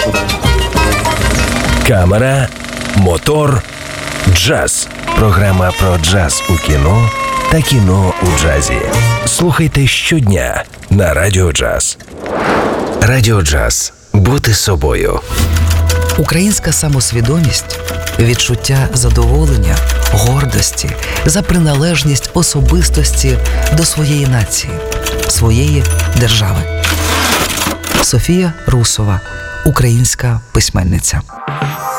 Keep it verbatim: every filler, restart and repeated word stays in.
Камера, мотор, джаз. Програма про джаз у кіно та кіно у джазі. Слухайте щодня на Радіо Джаз. Радіо Джаз. Бути собою. Українська самосвідомість – відчуття задоволення, гордості за приналежність особистості до своєї нації, своєї держави. Софія Русова, українська письменниця.